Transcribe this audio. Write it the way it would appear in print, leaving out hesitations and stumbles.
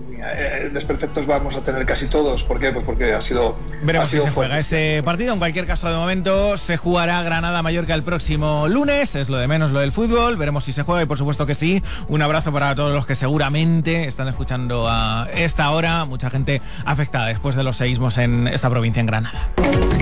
desperfectos vamos a tener casi todos. ¿Por qué? Pues porque veremos si se juega ese partido. En cualquier caso, de momento se jugará Granada-Mallorca el próximo lunes. Es lo de menos lo del fútbol. Veremos si se juega y por supuesto que sí. Un abrazo para todos los que seguramente están escuchando a esta hora. Mucha gente afectada después de los seísmos en esta provincia, en Granada.